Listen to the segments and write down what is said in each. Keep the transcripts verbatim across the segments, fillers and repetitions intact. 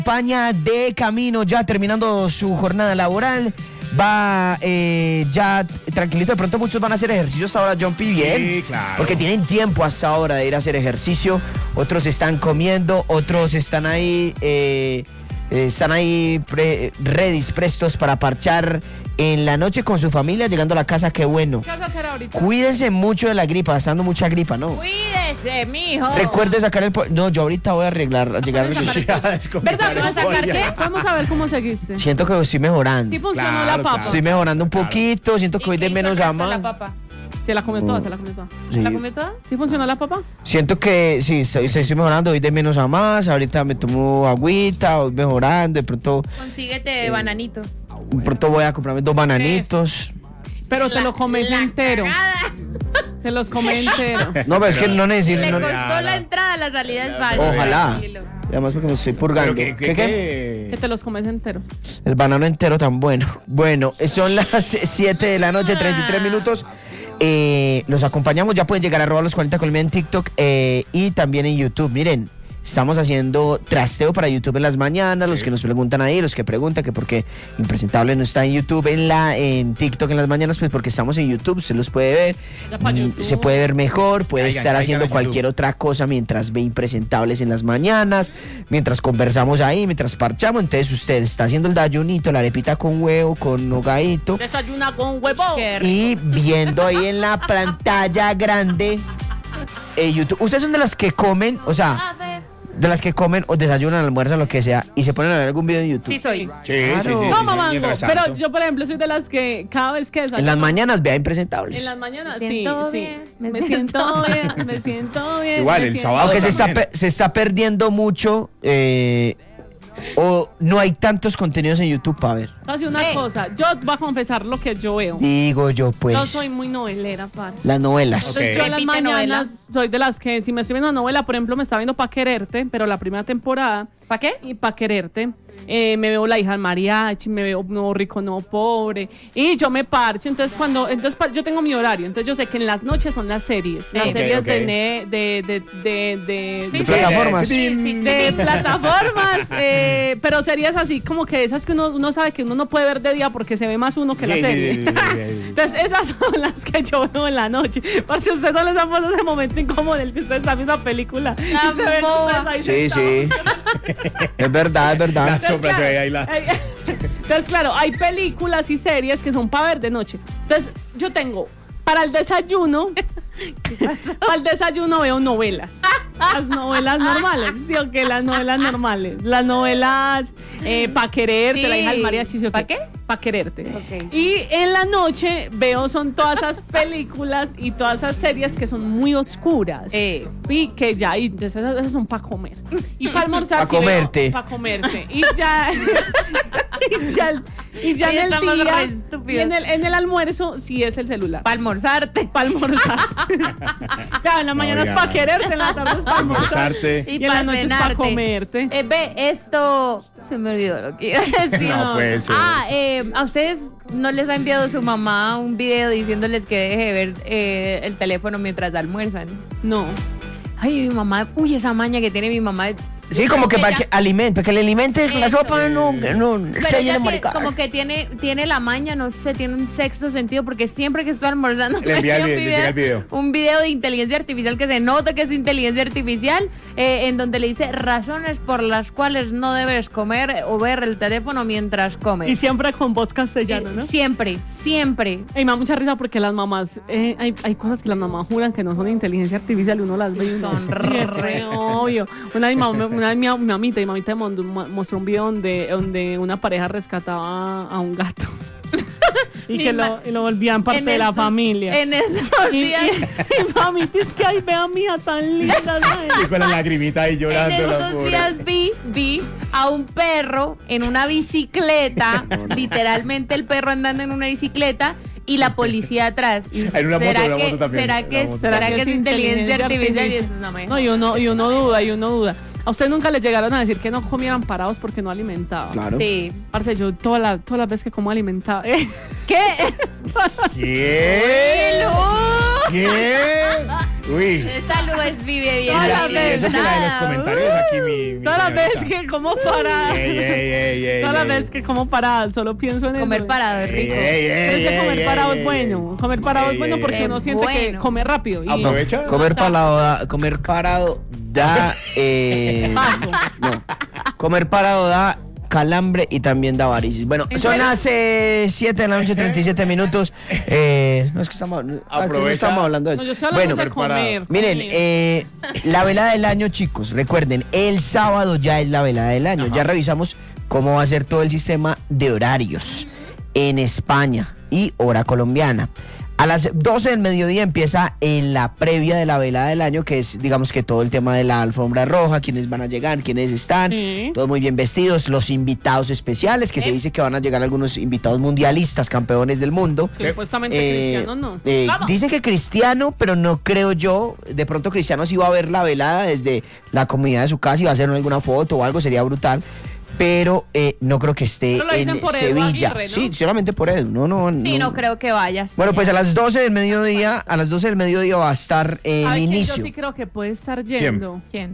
España de camino, ya terminando su jornada laboral, va eh, ya tranquilito. De pronto muchos van a hacer ejercicios ahora, Jumpy, bien, sí, claro, porque tienen tiempo hasta ahora de ir a hacer ejercicio. Otros están comiendo, otros están ahí eh, eh, están ahí pre, ready, prestos para parchar en la noche con su familia, llegando a la casa. Qué bueno. ¿Qué vas a hacer ahorita? Cuídense mucho de la gripa, está dando mucha gripa, ¿no? Cuídese, mijo. Recuerde sacar el... po- No, yo ahorita voy a arreglar, a llegar... ¿Verdad? ¿Me vas a sacar qué? Vamos a ver cómo seguiste. Siento que estoy mejorando. Sí funcionó Claro, la papa. claro. Estoy mejorando un poquito, siento que voy de menos a la más. papa? Se la comió toda, se la comió toda. Sí. ¿La comió toda? ¿Sí funcionó la papa? Siento que sí, estoy, estoy mejorando, voy de menos a más. Ahorita me tomo agüita, voy mejorando. De pronto, Consíguete bananito. de pronto voy a comprarme dos bananitos. Pero te La- lo comes la entero. cagada. Te los comes entero. No, pero es que no necesito... Le no- costó la entrada, la salida es fácil. Ojalá. Tranquilo. Además porque me estoy purgando. Pero que, ¿Qué, que, qué? Que te los comes entero. El banano entero tan bueno. Bueno, son las siete de la noche, treinta y tres minutos. Eh, los acompañamos, ya pueden llegar a arroba los cuarenta Colombia en TikTok eh, y también en YouTube. Miren, estamos haciendo trasteo para YouTube en las mañanas. Sí. Los que nos preguntan ahí, los que preguntan que por qué Impresentable no está en YouTube, en la en TikTok en las mañanas, pues porque estamos en YouTube, se los puede ver, mm, se puede ver mejor, puede Caigan, estar caigan haciendo a cualquier otra cosa mientras ve Impresentables en las mañanas, mientras conversamos ahí, mientras parchamos. Entonces usted está haciendo el desayunito, la arepita con huevo, con nogadito, Desayuna con huevo. y viendo ahí en la pantalla grande eh, YouTube. Ustedes son de las que comen, o sea, de las que comen o desayunan, almuerzan, lo que sea, y se ponen a ver algún video en YouTube. Sí soy. Sí, Claro. sí, sí, sí, No, sí, mamango. mientras Pero tanto. yo, por ejemplo, soy de las que cada vez que desayuno. En las mañanas vea Impresentables. En las mañanas, Me sí, siento sí. bien, Me, me siento siento bien, me siento bien. Igual, me el siento- sábado Aunque se está, también. pe- se está perdiendo mucho, eh, o no hay tantos contenidos en YouTube para ver. Así una Eh. cosa, yo voy a confesar lo que yo veo. Digo yo, pues, Yo soy muy novelera, parce. las novelas. Ok. Entonces yo en las Repite mañanas novela. soy de las que si me estoy viendo una novela, por ejemplo, me está viendo Pa' Quererte, pero la primera temporada. ¿Para qué? Y Pa' Quererte. eh, me veo La hija del mariachi, me veo No rico, no pobre. Y yo me parcho. Entonces, cuando. Entonces, pa- yo tengo mi horario. Entonces, yo sé que en las noches son las series. Las Ok, series ok. de, ne- de, de, de, de, Sí, De sí. plataformas. Sí, sí. de plataformas, eh, pero series así como que esas que uno, uno sabe que uno no puede ver de día porque se ve más uno que Sí, la sí, serie. sí, sí, sí, sí. Entonces esas son las que yo veo en la noche. Por si a usted no les ha pasado ese momento incómodo en el que usted está viendo una película y Ah, se ven boba. ustedes ahí Sí, sentados. sí. Es verdad, es verdad. La sombra se ve ahí. La... Ay, Entonces, claro, hay películas y series que son para ver de noche. Entonces, yo tengo para el desayuno, para el desayuno veo novelas. Las novelas normales, sí, o que las novelas normales. Las novelas eh, Pa' Quererte, Sí. La hija del mariachi, ¿sí o ¿Pa' qué? qué? Pa' Quererte. Ok. Y en la noche veo son todas esas películas y todas esas series que son muy oscuras. Eh. Y que ya, y entonces esas, esas son para comer. Y para almorzar. Pa' comerte. Para comerte. Y ya. y ya, y ya Hoy en el estamos día. re Y estúpidos. en el, en el almuerzo sí es el celular. Para almorzarte. Para almorzar. Claro, en la mañana es ya. para quererte, en la tarde es para almorzar. Almorzarte. Y en la noche es para comerte. Eh, ve, esto. Se me olvidó lo que iba a decir. No puede ser. Ah, eh, ¿a ustedes no les ha enviado su mamá un video diciéndoles que deje de ver eh, el teléfono mientras almuerzan? No. Ay, mi mamá, uy, esa maña que tiene mi mamá. Sí, como que para ella- que alimente, para que le alimente la Eso. sopa, no, no, Pero está ella lleno de que- maricadas. como que tiene, tiene la maña, no sé, tiene un sexto sentido, porque siempre que estoy almorzando Le envía el me video, le llega el video. un video de inteligencia artificial que se nota que es inteligencia artificial, eh, en donde le dice razones por las cuales no debes comer o ver el teléfono mientras comes. Y siempre con voz Eh, castellana, ¿no? Siempre, siempre. Y me da mucha risa porque las mamás, eh, hay, hay cosas que las mamás juran que no son inteligencia artificial y uno las ve y uno, Son "Sí, re- re obvio". Una vez mi, mamá- una vez mi, mi mamita, mi mamita me mandó- mo- mostró un video donde, donde una pareja rescataba a un gato y Mi que ma- lo, y lo volvían parte En de la estos- familia. En esos Y, y, días. y mamita, es que ay, vea mía tan linda. ¿sabes? Y con la lagrimita ahí En llorando. la estos pobre. días vi, vi a un perro en una bicicleta, literalmente el perro andando en una bicicleta y la policía atrás. Y En una moto, ¿será una que, moto también, ¿será una que, moto. ¿será que es inteligencia artificial? Y eso no me- No, y uno, y uno duda, y uno duda. ¿A usted nunca les llegaron a decir que no comieran parados porque no alimentaban? Claro. Sí. Parce, yo toda la- todas las veces que como alimentaba. ¿eh? ¿Qué? ¿Qué? ¡Hello! ¿Qué? Uy. Salud es vive bien. Todas las Y eso que la de los comentarios aquí, mi, mi Todas las señorita. veces que como parada. Ey, ey, ey, ey, Todas las ey. veces que como parada, solo pienso en Comer eso. parado es Ey, rico. ey, Pero ey, es que comer ey, parado ey, es bueno. Comer parado Ey, es bueno ey, porque ey. uno Es siente que bueno. come rápido. Y Aprovecha. Comer parado, da- comer parado da. Eh, Paso. no. Comer parado da calambre y también da varices. Bueno, ¿En son serio? las siete de la noche, treinta y siete minutos. Eh, no es que estamos, aquí no Aprovecha. estamos hablando de No, eso. yo estoy hablando Bueno, de comer. miren, comer. eh, la velada del año, chicos, recuerden, el sábado ya es la velada del año. Ajá. Ya revisamos cómo va a ser todo el sistema de horarios en España y hora colombiana. A las doce del mediodía empieza en la previa de la velada del año, que es, digamos que todo el tema de la alfombra roja, quiénes van a llegar, quiénes están, Sí. todos muy bien vestidos, los invitados especiales, que se dice que van a llegar algunos invitados mundialistas, campeones del mundo. Que supuestamente Eh, Cristiano no. eh, Vamos. dicen que Cristiano, pero no creo yo. De pronto Cristiano sí va a ver la velada desde la comunidad de su casa y va a hacer alguna foto o algo, sería brutal. Pero eh, no creo que esté Pero lo dicen en por Edu Sevilla. Aguirre, ¿no? Sí, solamente por Edu. No, no, Sí, no creo que vayas. Bueno, pues a las doce del mediodía, a las doce del mediodía va a estar eh, el ¿Sabe quién inicio. Yo sí creo que puede estar yendo. ¿Quién?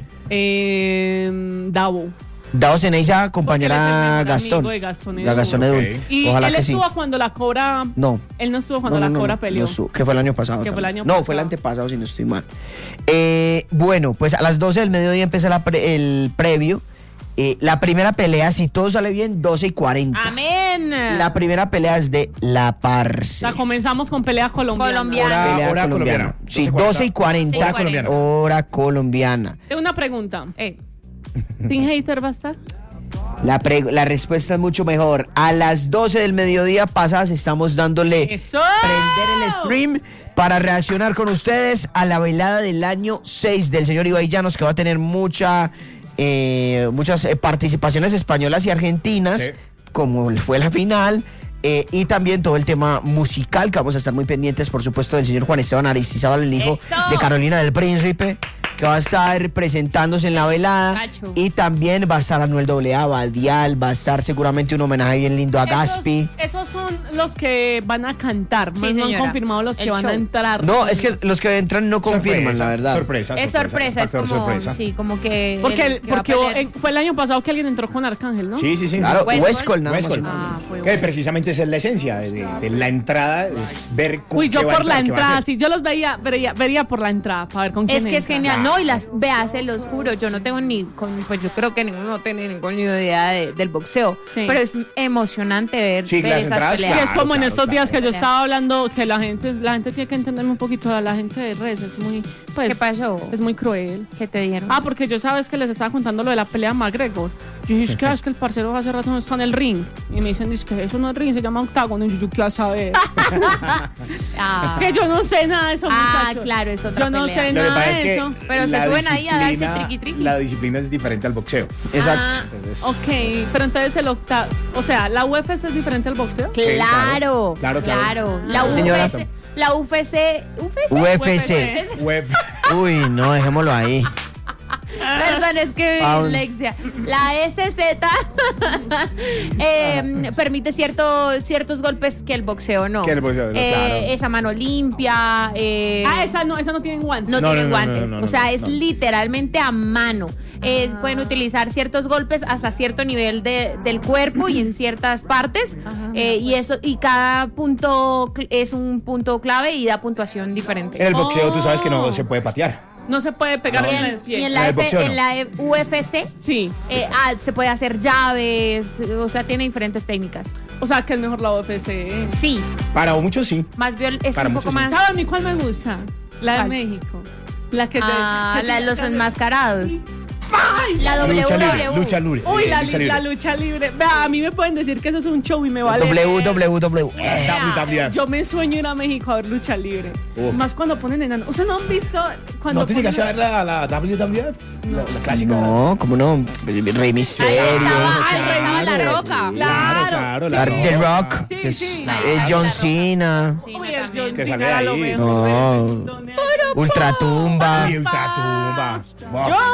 Eh, Davo. Dao Ceneiza Porque acompañará él es el a mejor Gastón. amigo de Gastón A Gastón Edul. Edul. Ok. Y Ojalá él que sí. estuvo cuando la Cobra. No. Él no estuvo cuando No, la no, Cobra no, peleó. no estuvo, que fue el año pasado. Que fue el también. año no, pasado. fue el antepasado, si no estoy mal. Eh, bueno, pues a las doce del mediodía empieza la pre- el previo. Eh, la primera pelea, si todo sale bien, doce y cuarenta. Amén. La primera pelea es de La Parce. La comenzamos con pelea colombiana. Colombiana. Hora, Pelea hora colombiana. colombiana. Sí, doce y cuarenta. Hora colombiana. Hora colombiana. Tengo una pregunta. Eh, ¿Team Hater va a estar? La, pre- la respuesta es mucho mejor. A las doce del mediodía pasadas estamos dándole ¡Eso! prender el stream para reaccionar con ustedes a la velada del año seis del señor Ibai Llanos, que va a tener mucha, eh, muchas eh, participaciones españolas y argentinas, Sí. como fue la final. eh, y también todo el tema musical, que vamos a estar muy pendientes, por supuesto, del señor Juan Esteban Aristizábal, el hijo ¡Eso! de Carolina del Príncipe, que va a estar presentándose en la velada. Cacho. Y también va a estar Anuel doble A, Badial, va a estar seguramente un homenaje bien lindo a Gaspi. Esos, esos son los que van a cantar. Sí, más no han señora. confirmado los que El van show. a entrar. No, es que los que entran no confirman, Sorpresa, la verdad. Sorpresa, es sorpresa, es factor como, sorpresa. sí, como que. Porque, el el- que va a porque pelear. eh, fue el año pasado que alguien entró con Arcángel, ¿no? Sí, sí, sí. Claro, Westcol. Westcol nada más. Westcol. Ah, fue Que bueno. precisamente esa es la esencia de, de- de la entrada, es ver cómo Uy, yo qué va a por la entrar, qué va a entrada, hacer. sí, yo los veía, vería, vería por la entrada, para ver con quién Es que es entra. genial, no, y las veas, se los juro, yo no tengo ni, con, pues yo creo que ninguno tiene ninguna idea de- del boxeo, Sí. pero es emocionante ver, Sí, ver las esas entradas, peleas. Que es Claro, como en claro, estos días claro. que yo estaba hablando que la gente la gente tiene que entenderme un poquito a la gente de redes, es muy pues ¿Qué pasó? es muy cruel. ¿Qué te dieron? Ah, porque yo sabes que les estaba contando lo de la pelea McGregor. Yo dije, es que, es que el parcero hace rato no está en el ring. Y me dicen, es que eso no es ring, se llama octágono. Y yo, yo qué vas a saber. Ah. Es que yo no sé nada de eso, Ah, muchachos. claro, es otra Yo no pelea. sé Lo que nada pasa es de que eso. Pero se la suben ahí a darse disciplina- triqui, triqui. La disciplina es diferente al boxeo. Exacto. Ah, Entonces- ok, pero entonces el octavo, o sea, la U F C es diferente al boxeo. Claro, Claro, claro. claro. La Señora. U F C, la U F C, U F C. U F C. Web. Uy, no, dejémoslo ahí. Perdón, es que Ah, mi dislexia. La S Z eh, permite cierto, ciertos golpes que el boxeo no. Que el boxeo no, Eh, claro. Esa mano limpia. eh, Ah, esa no, esa no tiene guantes. no, No, tienen no, no, guantes. no, no, o sea, no, es no. literalmente a mano. Eh, pueden utilizar ciertos golpes hasta cierto nivel de- del cuerpo y en ciertas partes. Eh, y eso y cada punto cl- es un punto clave y da puntuación diferente. En el boxeo tú sabes que no Oh. se puede patear. No se puede pegar Y con en, el pie. y en En la, el F- boxeo no. en la E- U F C Sí, eh, ah, se puede hacer llaves, o sea, tiene diferentes técnicas. o sea, que es mejor la U F C. Sí, Para muchos sí. más viol es Para un poco muchos sí. más. ¿Sabes a mí cuál me gusta? La de ¿Cuál? México. La que se- Ah, se la de tira los acá. enmascarados. ¡Ay! La Lucha libre. W W. Lucha libre. Uy, eh, la, lucha li- la libre. lucha libre. Vea, a mí me pueden decir que eso es un show y me vale. W W W. W W F. Yo me sueño ir a México a ver lucha libre. Uf. Más cuando ponen enano. ¿Ustedes no han visto cuando ¿No te ponen- llegaste a ver la, la W W F? La, la clásica. No, ¿cómo no? Rey Misterio. estaba, ahí Claro. estaba la roca. Claro, claro. La- la The Roca. Rock. Sí, que es- sí. eh, John Cena. Sí, Uy, no, es también. John Que Cena sale era lo ahí. mejor. No. ¿Dónde hay- Ultratumba. Uy, Ultratumba. Wow. John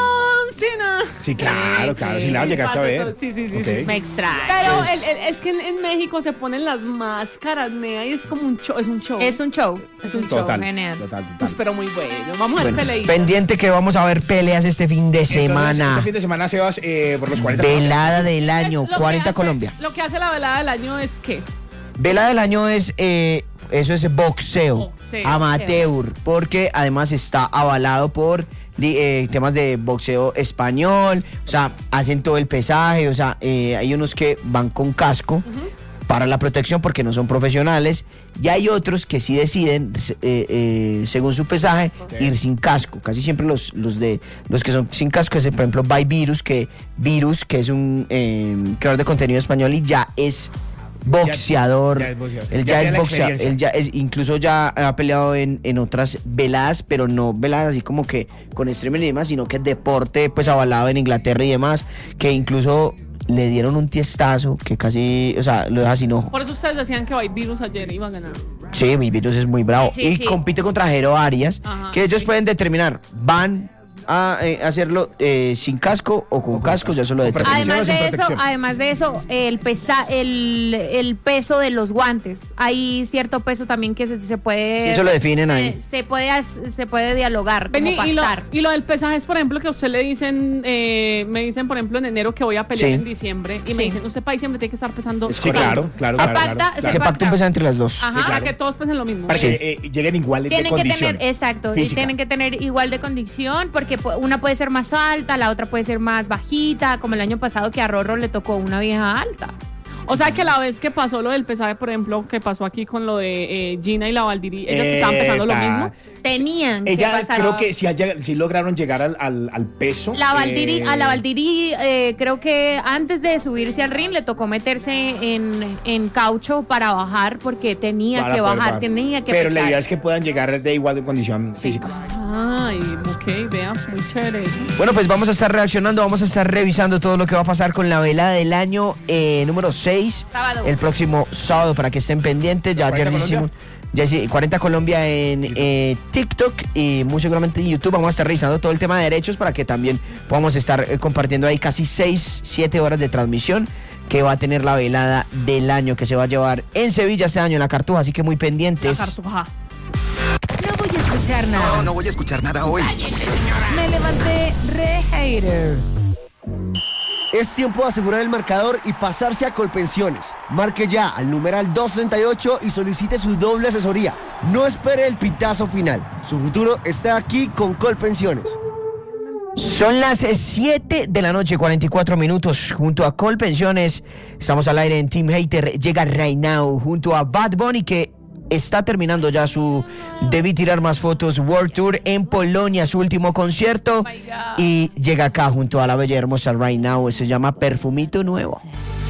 Cena. Sí, claro, Sí, claro. sí. Si la llegaste a Pasa ver. eso, sí, sí, sí, Ok. sí, sí. Me extraña. Pero el- el- es que en, en México se ponen las máscaras, nea, y es como un show, es un show. Es un show. Es un show Total. genial. Total, total. Pues, pero muy bueno. Vamos a ver Bueno, peleitas. pendiente que vamos a ver peleas este fin de Entonces, semana. este fin de semana, Sebas, eh, por los cuarenta. Velada del año, Es lo que cuarenta hace- Colombia. Lo que hace la velada del año es que Vela del año es, eh, eso es boxeo, Boxeo. amateur, porque además está avalado por li- eh, temas de boxeo español, o sea, hacen todo el pesaje, o sea, eh, hay unos que van con casco para la protección porque no son profesionales, y hay otros que sí deciden, eh, eh, según su pesaje, ir sin casco. Casi siempre los, los de los que son sin casco es, por ejemplo, By Virus, que Virus, que es un eh, creador de contenido español y ya es boxeador, ya es boxeador. él Ya ya, tiene es la boxeador, experiencia. él ya es, incluso ya ha peleado en, en otras veladas, pero no veladas así como que con streaming y demás, sino que es deporte pues avalado en Inglaterra y demás, que incluso le dieron un tiestazo que casi, o sea, lo deja sin ojo. por eso ustedes decían que Virus ayer iba a ganar. Sí, mi virus es muy bravo. Sí, sí, y sí. compite contra Jero Arias, Ajá, que ellos sí. pueden determinar, van a eh, hacerlo eh, sin casco o con casco, ya eso lo con determinan. protección. Además sin de eso, protección. además de eso, el pesa, el, el peso de los guantes. Hay cierto peso también que se, se puede. Sí, eso lo definen se, ahí. Se puede, as- se puede dialogar, Vení, como y, lo, pactar. y lo del pesaje es, por ejemplo, que a usted le dicen, eh, me dicen, por ejemplo, en enero que voy a pelear Sí. en diciembre, y me Sí. dicen, usted para diciembre tiene que estar pesando. Sí, claro, claro, Se claro. pacta- claro, se claro. Se pacta un pacta. peso entre las dos. Ajá, Sí, claro. para que todos pesen lo mismo. Para Sí. que eh, lleguen iguales de Tienen que condición. tener, exacto, y física. tienen que tener igual de condición, porque pu- una puede ser más alta, la otra puede ser más bajita, como el año pasado que a Rorro le tocó una vieja alta. O sea que la vez que pasó lo del pesaje, por ejemplo, que pasó aquí con lo de eh, Gina y la Valdirí, ellas estaban pesando lo Epa. mismo. Tenían que Ella pasar. creo que sí, haya- sí lograron llegar al, al, al peso. La Valdirí, eh, a la Valdirí, eh, creo que antes de subirse al ring le tocó meterse en, en caucho para bajar porque tenía para que poder bajar, bajar. tenía que Pero pesar. la idea es que puedan llegar de igual de condición física. Ay, ok, vea, muy chévere. Bueno, pues vamos a estar reaccionando, vamos a estar revisando todo lo que va a pasar con la velada del año eh, número seis. Sábado. El próximo sábado para que estén pendientes. Ya ayer cuarenta hicimos ya sí, cuarenta Colombia en eh, TikTok y muy seguramente en YouTube. Vamos a estar revisando todo el tema de derechos para que también podamos estar eh, compartiendo ahí casi seis, siete horas de transmisión que va a tener la velada del año que se va a llevar en Sevilla este año en la Cartuja, así que muy La pendientes. cartuja. No voy a escuchar nada. No, no voy a escuchar nada hoy. Me levanté re hater. Es tiempo de asegurar el marcador y pasarse a Colpensiones. Marque ya al numeral doscientos sesenta y ocho y solicite su doble asesoría. No espere el pitazo final. Su futuro está aquí con Colpensiones. Son las siete de la noche, cuarenta y cuatro minutos, junto a Colpensiones. Estamos al aire en Team Hater. Llega Right Now junto a Bad Bunny, que está terminando ya su Debí Tirar Más Fotos World Tour en Polonia, su último concierto. Y llega acá junto a la bella y hermosa Right Now. Se llama Perfumito Nuevo.